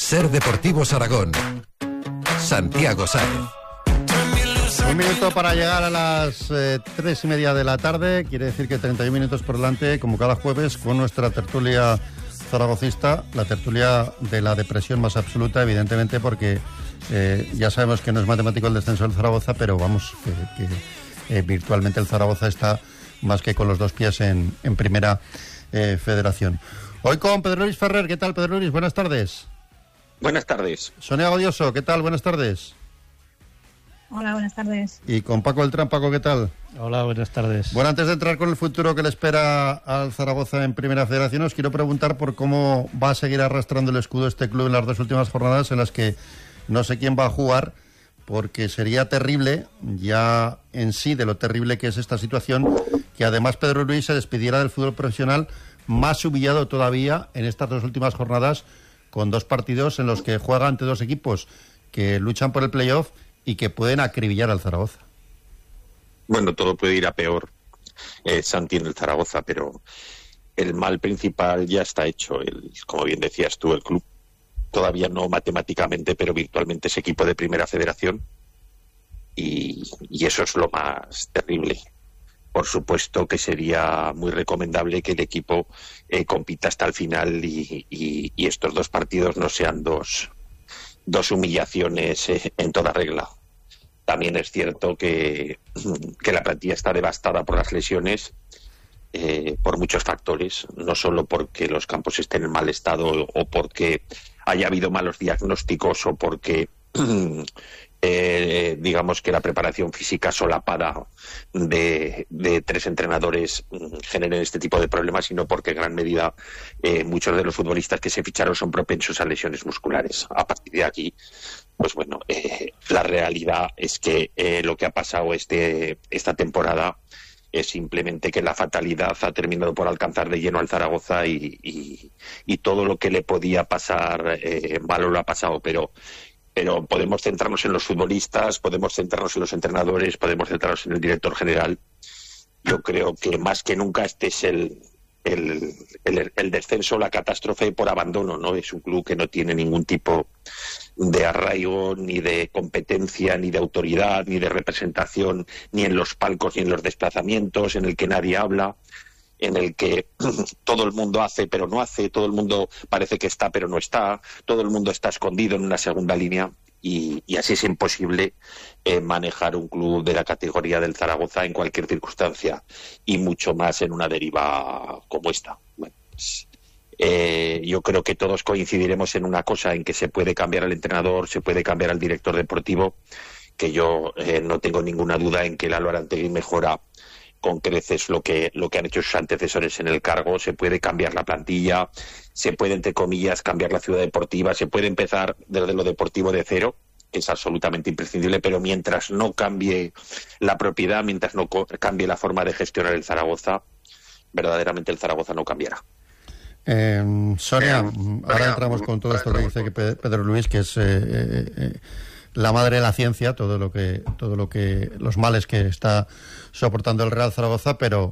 Ser Deportivos Aragón. Santiago Sáez. Un minuto para llegar a las 3:30 de la tarde. Quiere decir que 31 minutos por delante, como cada jueves, con nuestra tertulia zaragocista, la tertulia de la depresión más absoluta, evidentemente, porque ya sabemos que no es matemático el descenso del Zaragoza, pero vamos, que virtualmente el Zaragoza está más que con los dos pies en primera federación. Hoy con Pedro Luis Ferrer. ¿Qué tal, Pedro Luis? Buenas tardes. Buenas tardes. Sonia Godioso, ¿qué tal? Buenas tardes. Hola, buenas tardes. Y con Paco Beltrán. Paco, ¿qué tal? Hola, buenas tardes. Bueno, antes de entrar con el futuro que le espera al Zaragoza en Primera Federación, os quiero preguntar por cómo va a seguir arrastrando el escudo este club en las dos últimas jornadas en las que no sé quién va a jugar, porque sería terrible, ya en sí de lo terrible que es esta situación, que además Pedro Luis se despidiera del fútbol profesional más humillado todavía en estas dos últimas jornadas, con dos partidos en los que juega ante dos equipos que luchan por el playoff y que pueden acribillar al Zaragoza. Bueno, todo puede ir a peor, Santi, en el Zaragoza, pero el mal principal ya está hecho. Como bien decías tú, el club todavía no matemáticamente, pero virtualmente es equipo de Primera Federación, y eso es lo más terrible. Por supuesto que sería muy recomendable que el equipo compita hasta el final y estos dos partidos no sean dos humillaciones en toda regla. También es cierto que la plantilla está devastada por las lesiones, por muchos factores, no solo porque los campos estén en mal estado o porque haya habido malos diagnósticos o porque digamos que la preparación física solapada de tres entrenadores generen este tipo de problemas, sino porque en gran medida muchos de los futbolistas que se ficharon son propensos a lesiones musculares. A partir de aquí, pues bueno, la realidad es que lo que ha pasado esta temporada es simplemente que la fatalidad ha terminado por alcanzar de lleno al Zaragoza y todo lo que le podía pasar malo lo ha pasado, pero podemos centrarnos en los futbolistas, podemos centrarnos en los entrenadores, podemos centrarnos en el director general. Yo creo que más que nunca este es el descenso, la catástrofe por abandono, ¿no? Es un club que no tiene ningún tipo de arraigo, ni de competencia, ni de autoridad, ni de representación, ni en los palcos, ni en los desplazamientos, en el que nadie habla, en el que todo el mundo hace pero no hace, todo el mundo parece que está pero no está, todo el mundo está escondido en una segunda línea, y así es imposible manejar un club de la categoría del Zaragoza en cualquier circunstancia, y mucho más en una deriva como esta. Bueno, pues, yo creo que todos coincidiremos en una cosa, en que se puede cambiar al entrenador, se puede cambiar al director deportivo, que yo no tengo ninguna duda en que Lalo Arantegui mejora con creces lo que han hecho sus antecesores en el cargo. Se puede cambiar la plantilla, se puede, entre comillas, cambiar la ciudad deportiva, se puede empezar desde lo deportivo de cero, que es absolutamente imprescindible, pero mientras no cambie la propiedad, mientras no cambie la forma de gestionar el Zaragoza, verdaderamente el Zaragoza no cambiará. Sonia, ahora entramos con todo esto que dice que Pedro Luis, que es la madre de la ciencia, todo lo que los males que está soportando el Real Zaragoza, pero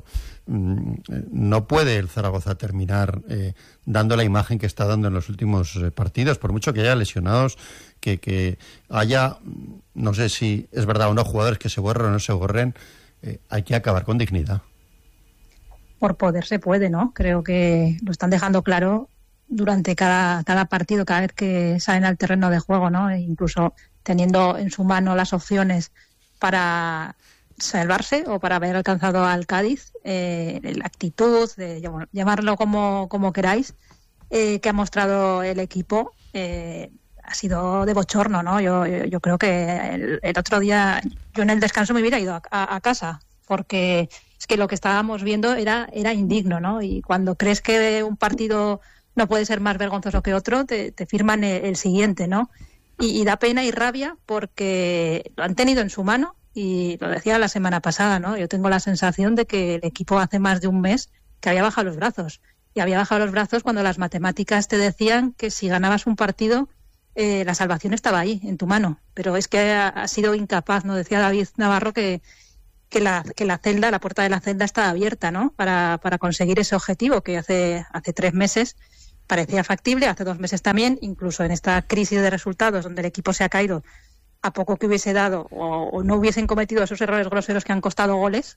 no puede el Zaragoza terminar dando la imagen que está dando en los últimos partidos, por mucho que haya lesionados, que haya, no sé si es verdad o no, jugadores que se borren o no se borren. Hay que acabar con dignidad. Por poder se puede, ¿no? Creo que lo están dejando claro durante cada partido, cada vez que salen al terreno de juego, ¿no? E incluso teniendo en su mano las opciones para salvarse o para haber alcanzado al Cádiz, la actitud, llamarlo como queráis, que ha mostrado el equipo, ha sido de bochorno, ¿no? Yo creo que el otro día, yo en el descanso me hubiera ido a casa, porque es que lo que estábamos viendo era indigno, ¿no? Y cuando crees que un partido no puede ser más vergonzoso que otro, te firman el siguiente, ¿no? Y da pena y rabia porque lo han tenido en su mano, y lo decía la semana pasada, ¿no? Yo tengo la sensación de que el equipo hace más de un mes que había bajado los brazos. Y había bajado los brazos cuando las matemáticas te decían que si ganabas un partido, la salvación estaba ahí, en tu mano. Pero es que ha sido incapaz, ¿no? Decía David Navarro que la celda, la puerta de la celda está abierta, ¿no? Para conseguir ese objetivo que hace 3 meses parecía factible, hace 2 meses también, incluso en esta crisis de resultados donde el equipo se ha caído, a poco que hubiese dado o no hubiesen cometido esos errores groseros que han costado goles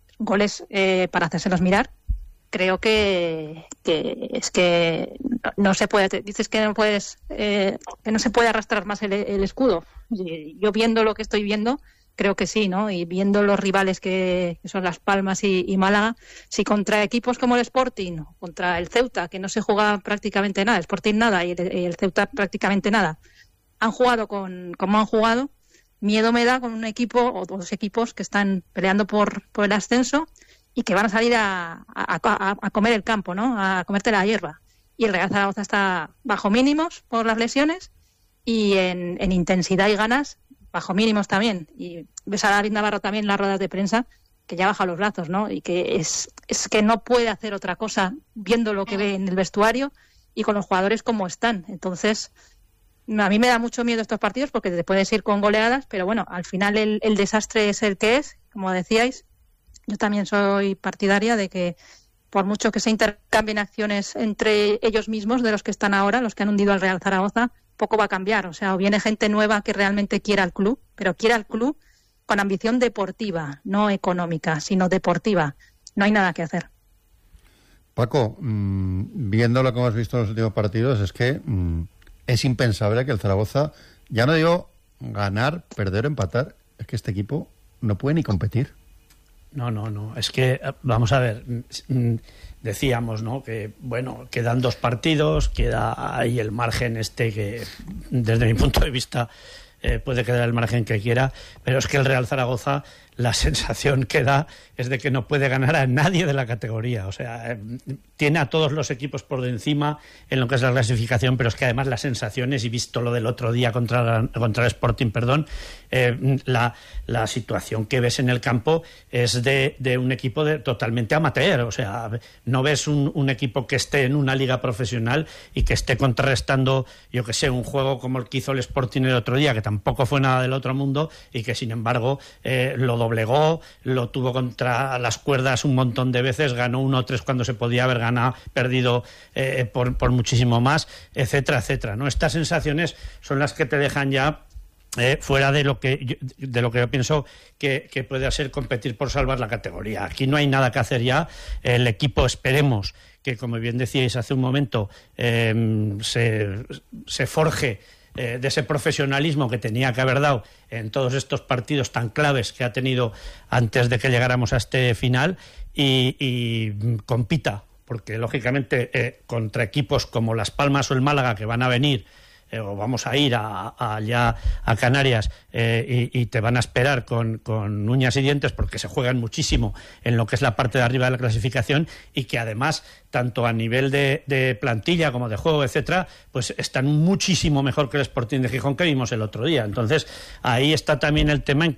para hacérselos mirar. Creo que es que no se puede. Dices que no se puede arrastrar más el escudo. Yo viendo lo que estoy viendo, creo que sí, ¿no? Y viendo los rivales que son Las Palmas y Málaga, si contra equipos como el Sporting, contra el Ceuta, que no se juega prácticamente nada, el Sporting nada y el Ceuta prácticamente nada, han jugado como han jugado, miedo me da con un equipo o 2 equipos que están peleando por el ascenso y que van a salir a comer el campo, ¿no? A comerte la hierba. Y el Real Zaragoza está bajo mínimos por las lesiones y en intensidad y ganas bajo mínimos también. Y ves a David Navarro también en las ruedas de prensa que ya baja los brazos, ¿no? Y que es que no puede hacer otra cosa viendo lo que ve en el vestuario y con los jugadores como están. Entonces, a mí me da mucho miedo estos partidos porque te puedes ir con goleadas, pero bueno, al final el desastre es el que es, como decíais. Yo también soy partidaria de que por mucho que se intercambien acciones entre ellos mismos, de los que están ahora, los que han hundido al Real Zaragoza, poco va a cambiar. O sea, o viene gente nueva que realmente quiera el club, pero quiera el club con ambición deportiva, no económica, sino deportiva. No hay nada que hacer. Paco, viendo lo que hemos visto en los últimos partidos, es que es impensable que el Zaragoza, ya no digo ganar, perder o empatar, es que este equipo no puede ni competir. No. Es que, vamos a ver, decíamos, ¿no? Que, bueno, quedan 2 partidos, queda ahí el margen que, desde mi punto de vista, puede quedar el margen que quiera, pero es que el Real Zaragoza, la sensación que da es de que no puede ganar a nadie de la categoría. O sea, tiene a todos los equipos por de encima en lo que es la clasificación, pero es que además las sensaciones, y visto lo del otro día contra el Sporting, la situación que ves en el campo es de un equipo totalmente amateur. O sea, no ves un equipo que esté en una liga profesional y que esté contrarrestando, yo que sé, un juego como el que hizo el Sporting el otro día, que tampoco fue nada del otro mundo y que sin embargo lo doblegó, lo tuvo contra las cuerdas un montón de veces, ganó 1-3 cuando se podía haber perdido por muchísimo más, etcétera, etcétera, ¿no? Estas sensaciones son las que te dejan ya fuera de lo que yo pienso que puede ser competir por salvar la categoría. Aquí no hay nada que hacer ya. El equipo, esperemos que, como bien decíais hace un momento, se forje de ese profesionalismo que tenía que haber dado en todos estos partidos tan claves que ha tenido antes de que llegáramos a este final y compita, porque lógicamente contra equipos como Las Palmas o el Málaga, que van a venir o vamos a ir allá a Canarias y te van a esperar con uñas y dientes, porque se juegan muchísimo en lo que es la parte de arriba de la clasificación, y que además, tanto a nivel de plantilla como de juego, etcétera, pues están muchísimo mejor que el Sporting de Gijón que vimos el otro día. Entonces ahí está también el tema en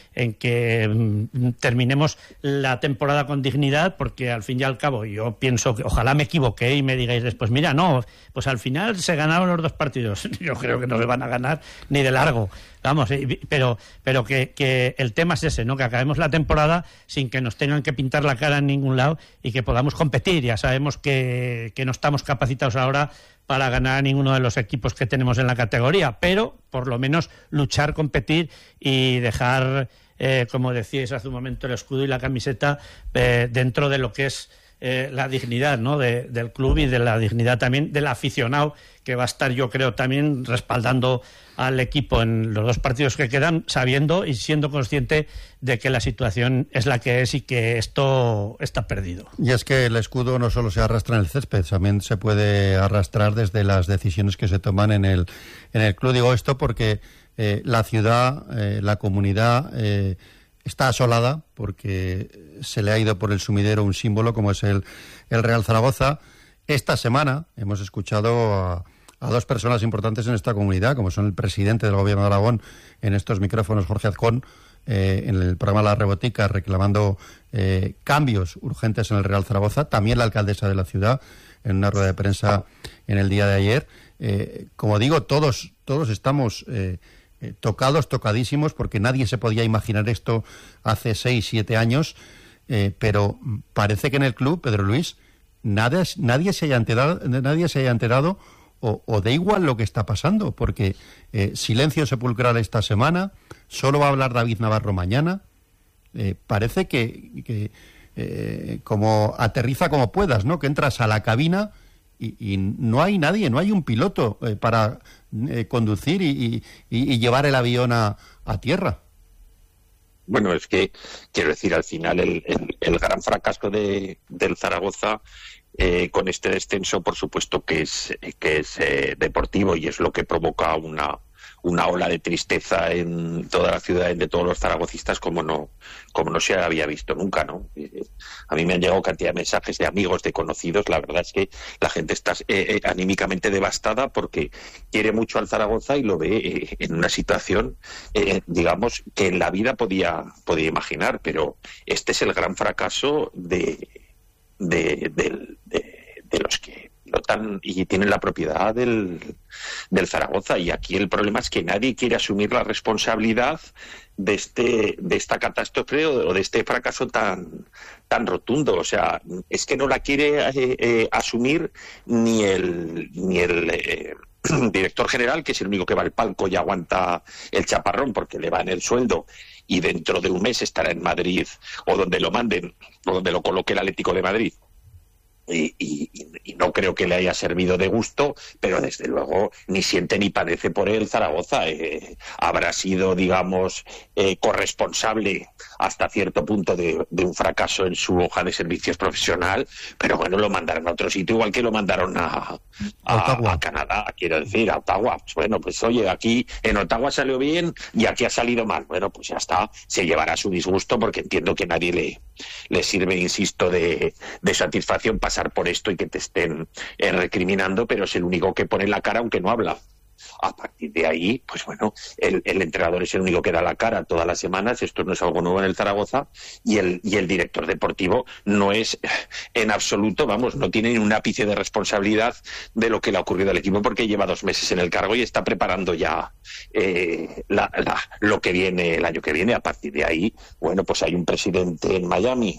que terminemos la temporada con dignidad, porque al fin y al cabo yo pienso que, ojalá me equivoqué y me digáis después, mira, no, pues al final se ganaron los 2 partidos. Yo creo que no se van a ganar ni de largo. Vamos, pero que el tema es ese, ¿no? Que acabemos la temporada sin que nos tengan que pintar la cara en ningún lado y que podamos competir. Ya sabemos que no estamos capacitados ahora para ganar a ninguno de los equipos que tenemos en la categoría, pero por lo menos luchar, competir y dejar, como decíais hace un momento, el escudo y la camiseta dentro de lo que es la dignidad, ¿no? del club y de la dignidad también del aficionado, que va a estar, yo creo, también respaldando al equipo en los 2 partidos que quedan, sabiendo y siendo consciente de que la situación es la que es y que esto está perdido. Y es que el escudo no solo se arrastra en el césped, también se puede arrastrar desde las decisiones que se toman en el club. Digo esto porque la ciudad, la comunidad está asolada porque se le ha ido por el sumidero un símbolo como es el Real Zaragoza. Esta semana hemos escuchado a 2 personas importantes en esta comunidad, como son el presidente del Gobierno de Aragón en estos micrófonos, Jorge Azcón, en el programa La Rebotica, reclamando cambios urgentes en el Real Zaragoza. También la alcaldesa de la ciudad, en una rueda de prensa en el día de ayer. Como digo, todos estamos tocadísimos, porque nadie se podía imaginar esto hace 6-7 años, pero parece que en el club, Pedro Luis, nadie se haya enterado o da igual lo que está pasando, porque silencio sepulcral esta semana, solo va a hablar David Navarro mañana. Parece que como aterriza como puedas, ¿no? Que entras a la cabina y no hay nadie, no hay un piloto para conducir y llevar el avión a tierra. Bueno, es que, quiero decir, al final el gran fracaso del Zaragoza con este descenso, por supuesto que es deportivo, y es lo que provoca una ola de tristeza en toda la ciudad, de todos los zaragocistas, como no se había visto nunca, ¿no? A mí me han llegado cantidad de mensajes de amigos, de conocidos. La verdad es que la gente está anímicamente devastada porque quiere mucho al Zaragoza y lo ve en una situación, digamos, que en la vida podía imaginar, pero este es el gran fracaso de los que pilotan y tienen la propiedad del Zaragoza, y aquí el problema es que nadie quiere asumir la responsabilidad de esta catástrofe o de este fracaso tan rotundo. O sea, es que no la quiere asumir ni el director general, que es el único que va al palco y aguanta el chaparrón porque le va en el sueldo, y dentro de un mes estará en Madrid o donde lo manden o donde lo coloque el Atlético de Madrid. Y no creo que le haya servido de gusto, pero desde luego ni siente ni padece por él Zaragoza. Habrá sido, digamos, corresponsable hasta cierto punto de un fracaso en su hoja de servicios profesional, pero bueno, lo mandaron a otro sitio, igual que lo mandaron a Canadá, quiero decir, a Ottawa. Pues bueno, pues oye, aquí en Ottawa salió bien y aquí ha salido mal. Bueno, pues ya está, se llevará su disgusto, porque entiendo que nadie le sirve, insisto, de satisfacción pasar por esto y que te estén recriminando, pero es el único que pone la cara aunque no habla. A partir de ahí, pues bueno, el entrenador es el único que da la cara todas las semanas. Esto no es algo nuevo en el Zaragoza, y el director deportivo no es en absoluto, vamos, no tiene ni un ápice de responsabilidad de lo que le ha ocurrido al equipo, porque lleva 2 meses en el cargo y está preparando ya lo que viene el año que viene. A partir de ahí, bueno, pues hay un presidente en Miami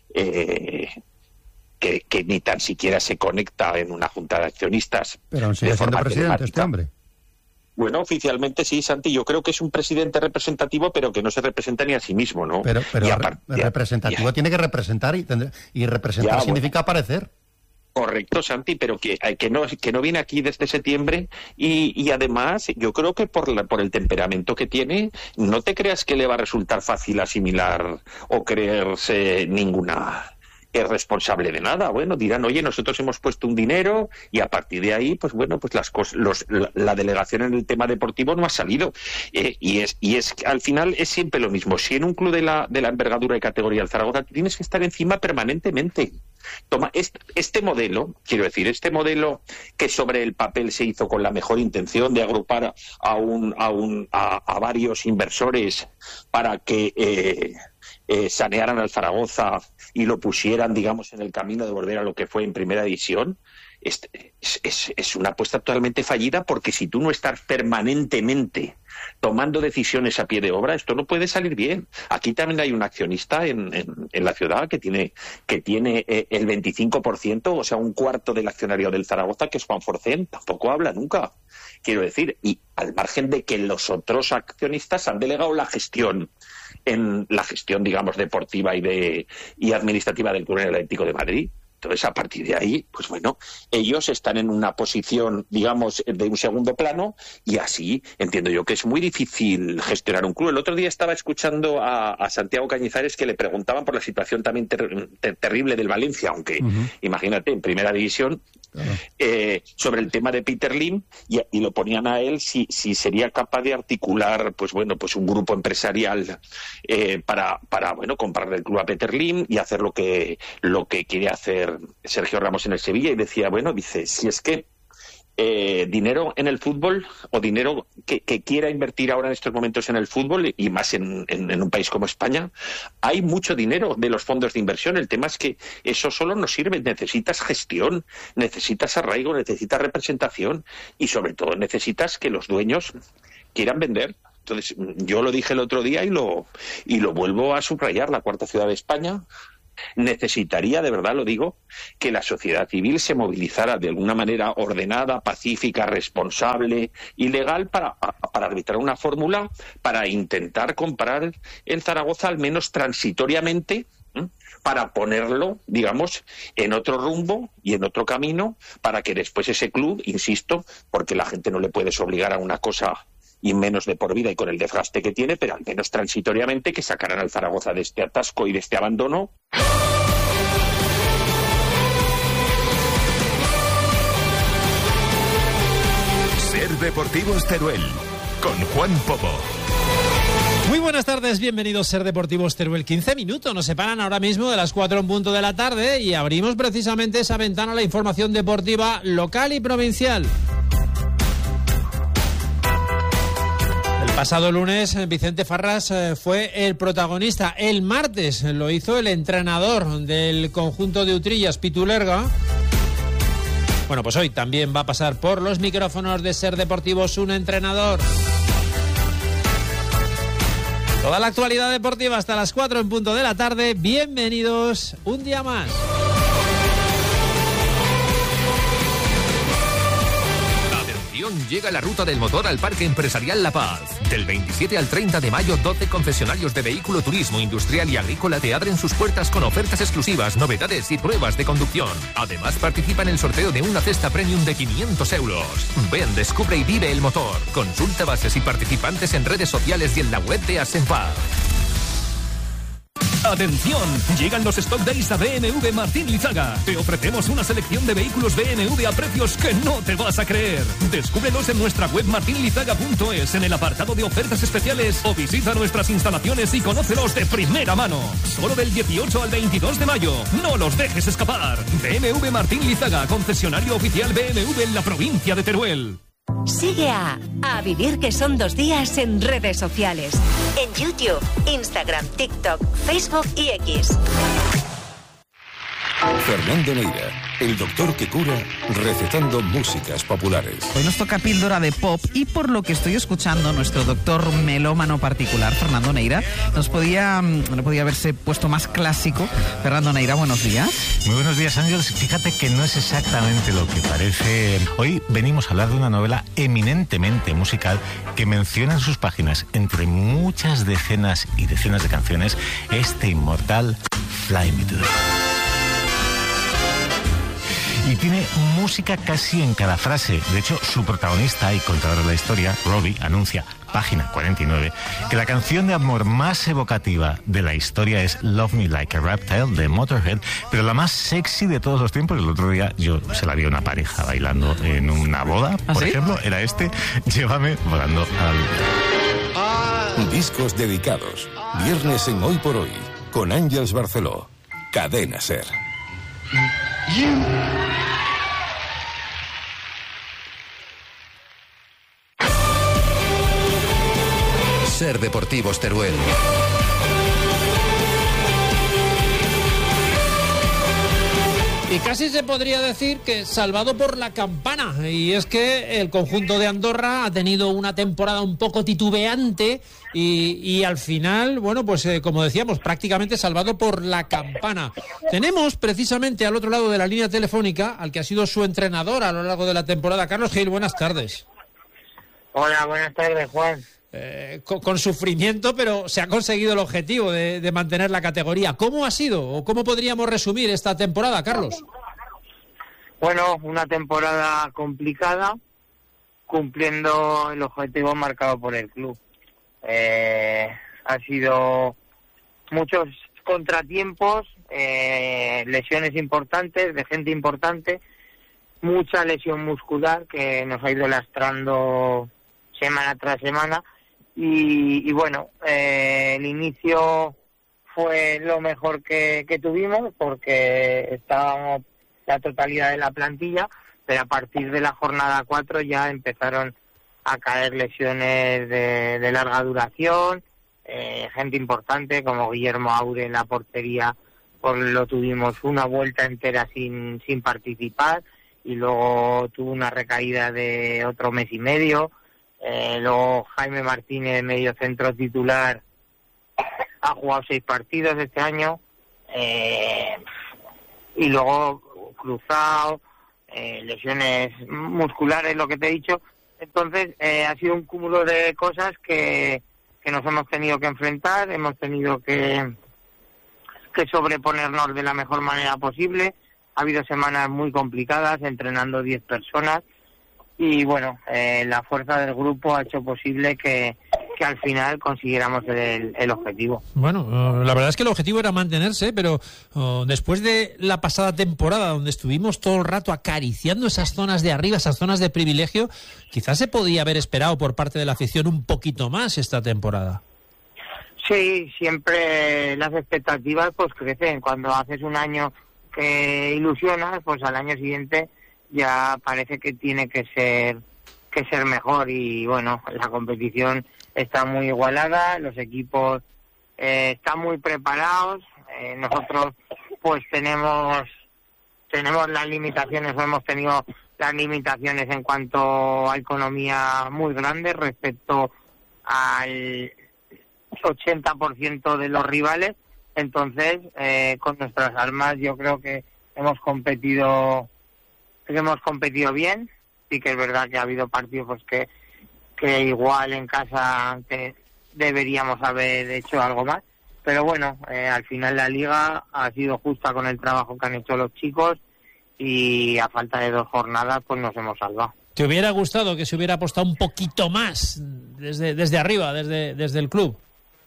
que ni tan siquiera se conecta en una junta de accionistas. Pero aún sigue siendo presidente este hombre. Bueno, oficialmente sí, Santi. Yo creo que es un presidente representativo, pero que no se representa ni a sí mismo, ¿no? Pero representativo tiene que representar, y representar significa aparecer. Correcto, Santi, pero que no viene aquí desde septiembre, y además yo creo que por el temperamento que tiene, no te creas que le va a resultar fácil asimilar o creerse ninguna es responsable de nada. Bueno, dirán, oye, nosotros hemos puesto un dinero, y a partir de ahí, pues bueno, pues la delegación en el tema deportivo no ha salido. Y es al final es siempre lo mismo. Si en un club de la envergadura y categoría del Zaragoza tienes que estar encima permanentemente. Toma este modelo, quiero decir, este modelo que sobre el papel se hizo con la mejor intención de agrupar a varios inversores para que sanearan al Zaragoza y lo pusieran, digamos, en el camino de volver a lo que fue en primera división, es una apuesta totalmente fallida, porque si tú no estás permanentemente tomando decisiones a pie de obra, esto no puede salir bien. Aquí también hay un accionista en la ciudad que tiene el 25%, o sea, un cuarto del accionario del Zaragoza, que es Juan Forcén. Tampoco habla nunca, quiero decir, y al margen de que los otros accionistas han delegado la gestión, digamos, deportiva y administrativa del Club Atlético de Madrid. Entonces, a partir de ahí, pues bueno, ellos están en una posición, digamos, de un segundo plano, y así entiendo yo que es muy difícil gestionar un club. El otro día estaba escuchando a Santiago Cañizares, que le preguntaban por la situación también terrible del Valencia, aunque, imagínate, en primera división, sobre el tema de Peter Lim, y lo ponían a él si sería capaz de articular, pues bueno, pues un grupo empresarial para comprarle el club a Peter Lim y hacer lo que quiere hacer Sergio Ramos en el Sevilla. Y decía, bueno, dice, si es que dinero en el fútbol, o dinero que quiera invertir ahora en estos momentos en el fútbol, y más en un país como España, hay mucho dinero de los fondos de inversión. El tema es que eso solo no sirve. Necesitas gestión, necesitas arraigo, necesitas representación, y sobre todo necesitas que los dueños quieran vender. Entonces, yo lo dije el otro día y lo vuelvo a subrayar: la cuarta ciudad de España, necesitaría, de verdad lo digo, que la sociedad civil se movilizara de alguna manera ordenada, pacífica, responsable y legal para arbitrar una fórmula para intentar comprar en Zaragoza, al menos transitoriamente, para ponerlo, digamos, en otro rumbo y en otro camino, para que después ese club, insisto, porque la gente no le puedes obligar a una cosa y menos de por vida y con el desgaste que tiene, pero al menos transitoriamente que sacaran al Zaragoza de este atasco y de este abandono. Ser Deportivos Teruel, con Juan Popo. Muy buenas tardes, bienvenidos a Ser Deportivos Teruel. 15 minutos nos separan ahora mismo de las 4 en punto de la tarde y abrimos precisamente esa ventana a la información deportiva local y provincial. El pasado lunes Vicente Farras fue el protagonista. El martes lo hizo el entrenador del conjunto de Utrillas, Pitu Lerga. Bueno, pues hoy también va a pasar por los micrófonos de Ser Deportivos un entrenador. Toda la actualidad deportiva hasta las 4 en punto de la tarde. Bienvenidos un día más. Llega la ruta del motor al Parque Empresarial La Paz. Del 27 al 30 de mayo, 12 concesionarios de vehículo, turismo, industrial y agrícola te abren sus puertas con ofertas exclusivas, novedades y pruebas de conducción. Además, participa en el sorteo de una cesta premium de 500 euros. Ven, descubre y vive el motor. Consulta bases y participantes en redes sociales y en la web de Asenpar. ¡Atención! Llegan los Stock Days a BMW Martín Lizaga. Te ofrecemos una selección de vehículos BMW a precios que no te vas a creer. Descúbrelos en nuestra web martinlizaga.es, en el apartado de ofertas especiales, o visita nuestras instalaciones y conócelos de primera mano. Solo del 18 al 22 de mayo. No los dejes escapar. BMW Martín Lizaga, concesionario oficial BMW en la provincia de Teruel. Sigue a Vivir que son 2 días en redes sociales. En YouTube, Instagram, TikTok, Facebook y X. Fernando Neira, el doctor que cura, recetando músicas populares. Hoy nos toca píldora de pop y por lo que estoy escuchando, nuestro doctor melómano particular, Fernando Neira, no podía haberse puesto más clásico. Fernando Neira, buenos días. Muy buenos días, Ángeles. Fíjate que no es exactamente lo que parece. Hoy venimos a hablar de una novela eminentemente musical que menciona en sus páginas, entre muchas decenas y decenas de canciones, este inmortal Fly Me to the Moon. Y tiene música casi en cada frase. De hecho, su protagonista y contador de la historia, Robbie, anuncia, página 49, que la canción de amor más evocativa de la historia es Love Me Like a Reptile de Motorhead, pero la más sexy de todos los tiempos. El otro día yo se la vi a una pareja bailando en una boda, por ejemplo, era Llévame volando al... Discos dedicados. Viernes en Hoy por Hoy, con Ángeles Barceló. Cadena Ser. Ser Deportivos Teruel. Y casi se podría decir que salvado por la campana. Y es que el conjunto de Andorra ha tenido una temporada un poco titubeante y al final, bueno, pues como decíamos, prácticamente salvado por la campana. Tenemos precisamente al otro lado de la línea telefónica al que ha sido su entrenador a lo largo de la temporada. Carlos Gil, buenas tardes. Hola, buenas tardes, Juan. Con sufrimiento, pero se ha conseguido el objetivo de mantener la categoría. ¿Cómo ha sido o cómo podríamos resumir esta temporada, Carlos? Bueno, una temporada complicada, cumpliendo el objetivo marcado por el club. Ha sido muchos contratiempos, lesiones importantes, de gente importante, mucha lesión muscular que nos ha ido lastrando semana tras semana. Y bueno, el inicio fue lo mejor que tuvimos porque estábamos la totalidad de la plantilla, pero a partir de la jornada 4 ya empezaron a caer lesiones de larga duración, gente importante como Guillermo Aure en la portería, pues lo tuvimos una vuelta entera sin participar y luego tuvo una recaída de otro mes y medio. Luego Jaime Martínez, medio centro titular, ha jugado 6 partidos este año. y luego cruzado, lesiones musculares, lo que te he dicho. Entonces ha sido un cúmulo de cosas que nos hemos tenido que enfrentar, hemos tenido que sobreponernos de la mejor manera posible. Ha habido semanas muy complicadas, entrenando 10 personas, y bueno, la fuerza del grupo ha hecho posible que al final consiguiéramos el objetivo. Bueno, la verdad es que el objetivo era mantenerse, pero después de la pasada temporada, donde estuvimos todo el rato acariciando esas zonas de arriba, esas zonas de privilegio, quizás se podía haber esperado por parte de la afición un poquito más esta temporada. Sí, siempre las expectativas pues crecen. Cuando haces un año que ilusionas, pues al año siguiente ya parece que tiene que ser mejor, y bueno, la competición está muy igualada, los equipos están muy preparados, nosotros pues tenemos las limitaciones, o hemos tenido las limitaciones en cuanto a economía muy grandes respecto al 80% de los rivales. Entonces, con nuestras armas yo creo que hemos competido bien. Sí que es verdad que ha habido partidos pues que igual en casa deberíamos haber hecho algo más, pero bueno, al final la liga ha sido justa con el trabajo que han hecho los chicos, y a falta de 2 jornadas pues nos hemos salvado. ¿Te hubiera gustado que se hubiera apostado un poquito más desde arriba, desde el club?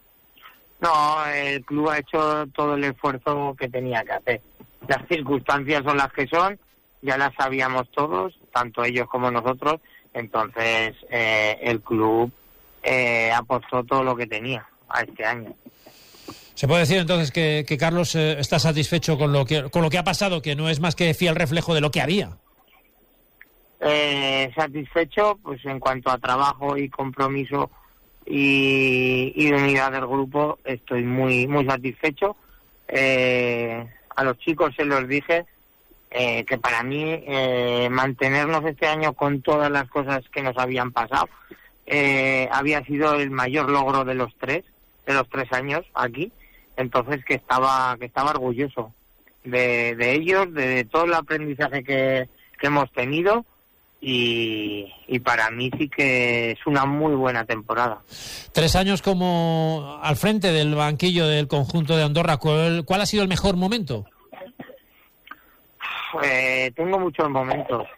No, el club ha hecho todo el esfuerzo que tenía que hacer. Las circunstancias son las que son, ya las sabíamos todos, tanto ellos como nosotros. Entonces el club apostó todo lo que tenía a este año. ¿Se puede decir entonces que Carlos está satisfecho con lo que ha pasado, que no es más que fiel reflejo de lo que había? Satisfecho, pues en cuanto a trabajo y compromiso y unidad del grupo, estoy muy muy satisfecho. A los chicos se los dije que para mí mantenernos este año con todas las cosas que nos habían pasado había sido el mayor logro de los tres años aquí. Entonces que estaba orgulloso de ellos, de todo el aprendizaje que hemos tenido, y para mí sí que es una muy buena temporada. 3 años como al frente del banquillo del conjunto de Andorra, ¿cuál ha sido el mejor momento? Tengo muchos momentos,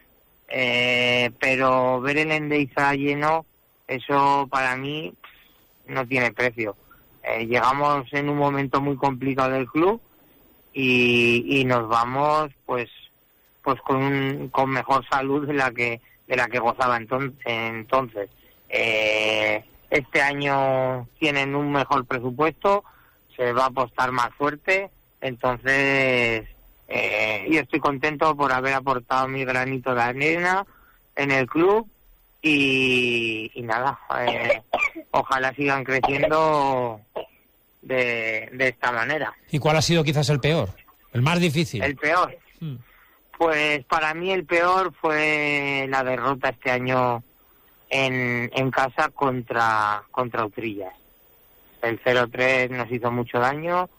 pero ver el Endeiza lleno, eso para mí no tiene precio. Llegamos en un momento muy complicado del club y nos vamos pues con mejor salud de la que gozaba entonces. Este año tienen un mejor presupuesto, se va a apostar más fuerte, entonces yo estoy contento por haber aportado mi granito de arena en el club, y nada, ojalá sigan creciendo de esta manera. ¿Y cuál ha sido quizás el peor, el más difícil? El peor. Pues para mí el peor fue la derrota este año en casa contra Utrillas. El 0-3 nos hizo mucho daño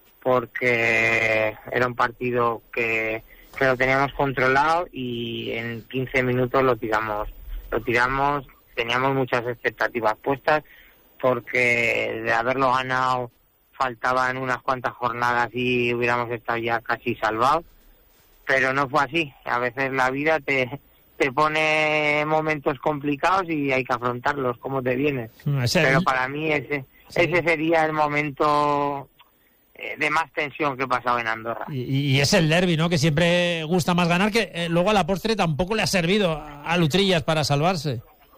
porque era un partido que lo teníamos controlado, y en 15 minutos lo tiramos. Teníamos muchas expectativas puestas, porque de haberlo ganado faltaban unas cuantas jornadas y hubiéramos estado ya casi salvados. Pero no fue así. A veces la vida te pone momentos complicados y hay que afrontarlos como te vienen. Pero para mí ese sería el momento de más tensión que he pasado en Andorra. Y es el derbi, ¿no? Que siempre gusta más ganar, que luego a la postre tampoco le ha servido a Utrillas para salvarse.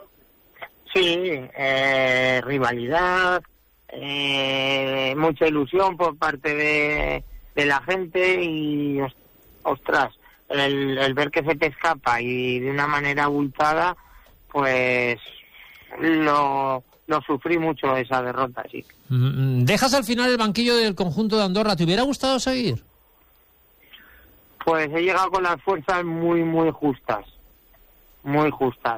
Sí, rivalidad, mucha ilusión por parte de la gente, y ostras, el ver que se te escapa y de una manera abultada, pues lo sufrí mucho, esa derrota, sí. ¿Dejas al final el banquillo del conjunto de Andorra? ¿Te hubiera gustado seguir? Pues he llegado con las fuerzas muy, muy justas. Muy justas.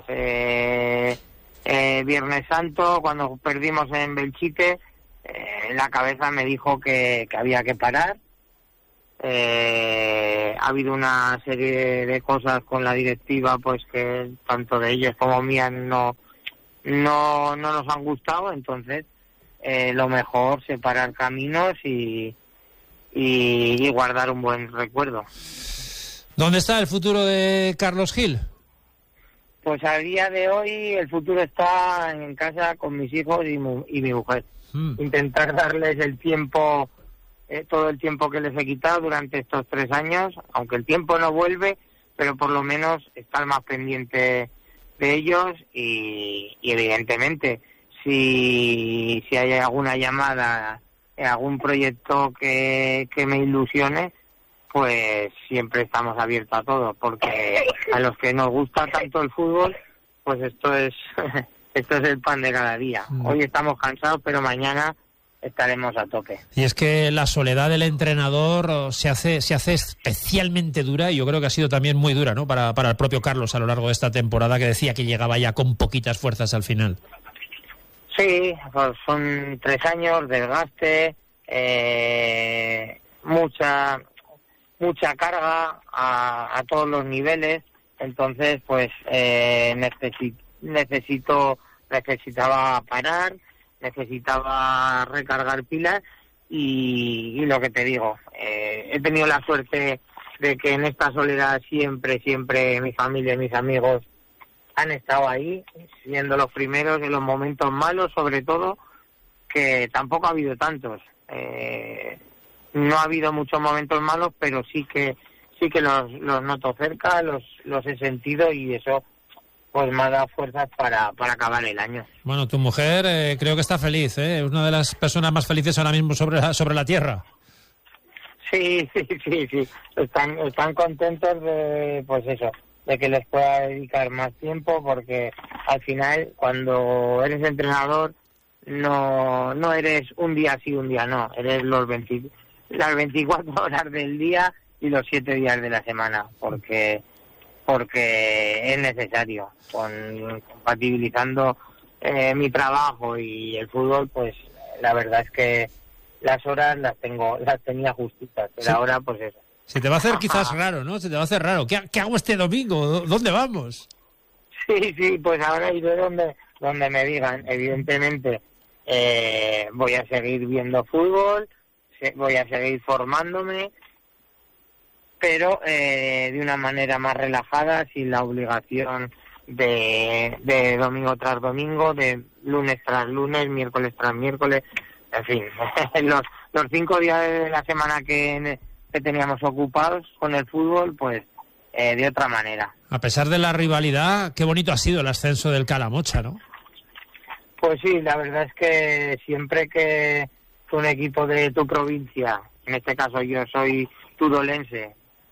Viernes Santo, cuando perdimos en Belchite, la cabeza me dijo que había que parar, Ha habido una serie de cosas con la directiva, pues que tanto de ellos como mías no nos han gustado. Entonces lo mejor separar caminos y guardar un buen recuerdo. ¿Dónde está el futuro de Carlos Gil? Pues a día de hoy el futuro está en casa con mis hijos y mi mujer. Intentar darles el tiempo, todo el tiempo que les he quitado durante estos 3 años, aunque el tiempo no vuelve, pero por lo menos estar más pendiente de ellos y evidentemente si hay alguna llamada, algún proyecto que me ilusione, pues siempre estamos abiertos a todo, porque a los que nos gusta tanto el fútbol, pues esto es el pan de cada día. Hoy estamos cansados, pero mañana estaremos a tope. Y es que la soledad del entrenador se hace especialmente dura, y yo creo que ha sido también muy dura, ¿no? Para el propio Carlos a lo largo de esta temporada, que decía que llegaba ya con poquitas fuerzas al final. Sí, pues son 3 años, desgaste, mucha carga a todos los niveles. Entonces pues necesitaba parar, necesitaba recargar pilas y lo que te digo, he tenido la suerte de que en esta soledad siempre mi familia y mis amigos han estado ahí, siendo los primeros en los momentos malos, sobre todo, que tampoco ha habido tantos. No ha habido muchos momentos malos, pero sí que los noto cerca, los he sentido, y eso pues me ha dado fuerzas para acabar el año. Bueno, tu mujer creo que está feliz, es una de las personas más felices ahora mismo sobre la tierra. Sí. Están contentos de, pues eso, de que les pueda dedicar más tiempo, porque al final cuando eres entrenador no eres un día sí, un día no, eres las 24 horas del día y los 7 días de la semana, porque es necesario. Compatibilizando mi trabajo y el fútbol, pues la verdad es que las horas las tenía justitas, pero sí. Ahora pues eso. Se te va a hacer quizás raro, ¿no? Se te va a hacer raro. ¿Qué hago este domingo? ¿Dónde vamos? Sí, pues ahora iré donde me digan. Evidentemente voy a seguir viendo fútbol, voy a seguir formándome, pero de una manera más relajada, sin la obligación de domingo tras domingo, de lunes tras lunes, miércoles tras miércoles, en fin, los 5 días de la semana que teníamos ocupados con el fútbol, pues de otra manera. A pesar de la rivalidad, qué bonito ha sido el ascenso del Calamocha, ¿no? Pues sí, la verdad es que siempre que un equipo de tu provincia, en este caso yo soy tudolense,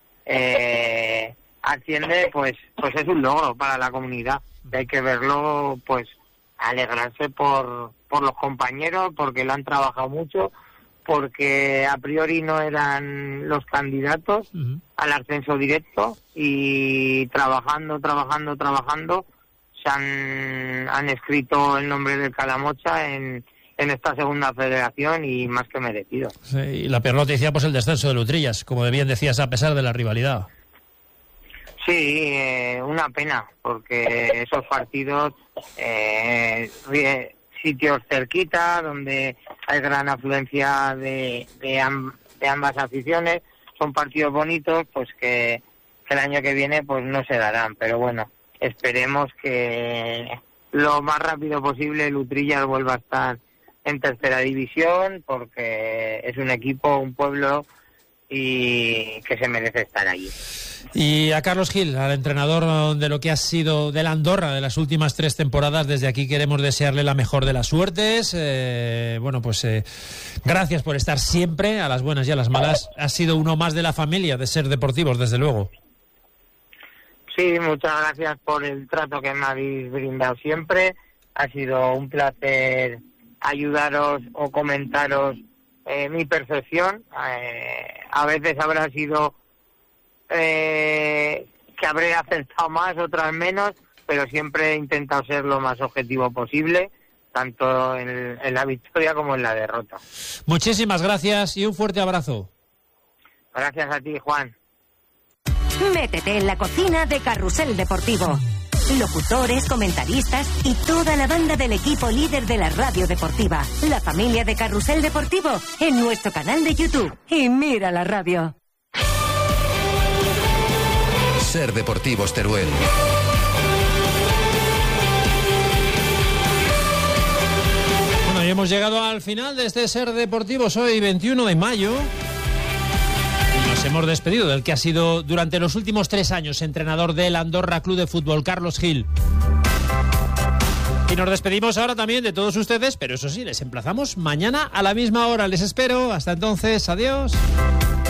asciende, pues es un logro para la comunidad. Y hay que verlo, pues alegrarse por los compañeros, porque lo han trabajado mucho, porque a priori no eran los candidatos al ascenso directo, y trabajando se han escrito el nombre del Calamocha en esta segunda federación, y más que merecido. Sí, y la peor noticia, pues el descenso de Lutrillas, como bien decías, a pesar de la rivalidad. Sí, una pena, porque esos partidos, sitios cerquita, donde hay gran afluencia de ambas aficiones, son partidos bonitos, pues que el año que viene pues no se darán, pero bueno, esperemos que lo más rápido posible Lutrillas vuelva a estar en tercera división, porque es un equipo, un pueblo, y que se merece estar allí. Y a Carlos Gil, al entrenador de lo que ha sido del Andorra de las últimas 3 temporadas, desde aquí queremos desearle la mejor de las suertes. Gracias por estar siempre, a las buenas y a las malas. Ha sido uno más de la familia de Ser Deportivos, desde luego. Sí, muchas gracias por el trato que me habéis brindado siempre. Ha sido un placer ayudaros o comentaros mi percepción. A veces habrá sido que habré acertado más, otras menos, pero siempre he intentado ser lo más objetivo posible, tanto en la victoria como en la derrota. Muchísimas gracias y un fuerte abrazo. Gracias a ti, Juan. Métete en la cocina de Carrusel Deportivo. Locutores, comentaristas y toda la banda del equipo líder de la radio deportiva. La familia de Carrusel Deportivo en nuestro canal de YouTube. Y mira la radio. Ser Deportivos Teruel. Bueno, y hemos llegado al final de este Ser Deportivos hoy, 21 de mayo. Nos hemos despedido del que ha sido durante los últimos 3 años entrenador del Andorra Club de Fútbol, Carlos Gil. Y nos despedimos ahora también de todos ustedes, pero eso sí, les emplazamos mañana a la misma hora. Les espero. Hasta entonces, adiós.